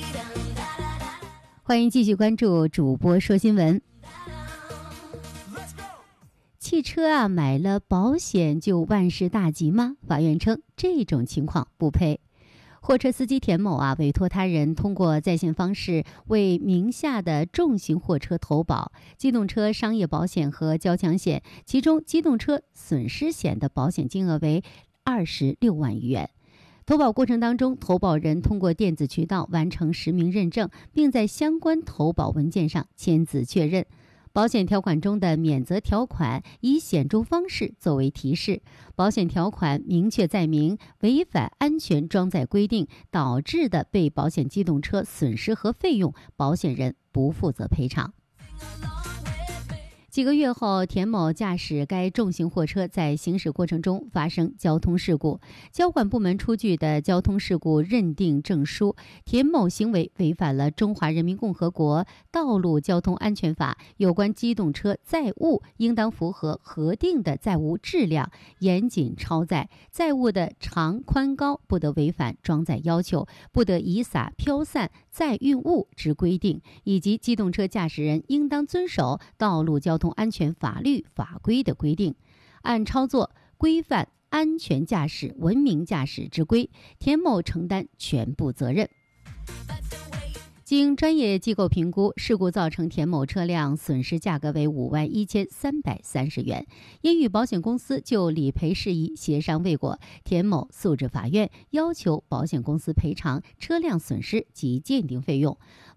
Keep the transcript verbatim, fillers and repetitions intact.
欢迎继续关注主播说新闻。汽车啊，买了保险就万事大吉吗？法院称这种情况不配。货车司机田某啊，委托他人通过在线方式为名下的重型货车投保机动车商业保险和交强险，其中机动车损失险的保险金额为二十六万余元。投保过程当中，投保人通过电子渠道完成实名认证，并在相关投保文件上签字确认。保险条款中的免责条款以显著方式作为提示，保险条款明确载明违反安全装载规定导致的被保险机动车损失和费用，保险人不负责赔偿。几个月后，田某驾驶该重型货车在行驶过程中发生交通事故，交管部门出具的交通事故认定证书，田某行为违反了《中华人民共和国道路交通安全法》有关机动车载物应当符合核定的载物质量，严谨超载，载物的长宽高不得违反装载要求，不得遗撒飘散载运物之规定，以及机动车驾驶人应当遵守道路交通安全法律法规的规定，按操作规范安全驾驶、文明驾驶之规，田某承担全部责任。经专业机构评估，事故造成田某车辆损失价格为五万一千三百三十元。因与保险公司就理赔事宜协商未果，田某诉至法院，要求保险公司赔偿车辆损失及鉴定费用。